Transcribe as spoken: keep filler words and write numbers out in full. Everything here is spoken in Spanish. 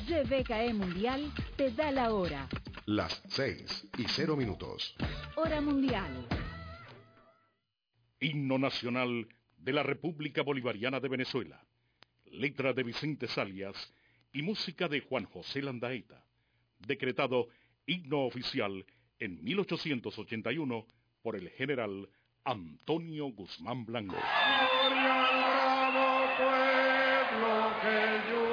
G V K E Mundial te da la hora. Las seis y cero minutos. Hora mundial. Himno nacional de la República Bolivariana de Venezuela. Letra de Vicente Salias y música de Juan José Landaeta. Decretado himno oficial en mil ochocientos ochenta y uno por el general Antonio Guzmán Blanco. Gloria al bravo pueblo que yo